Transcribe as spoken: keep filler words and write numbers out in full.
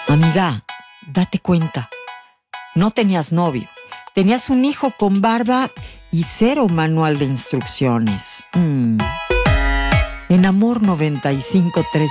Amiga, date cuenta. No tenías novio. Tenías un hijo con barba y cero manual de instrucciones. Mm. En Amor noventa y cinco punto tres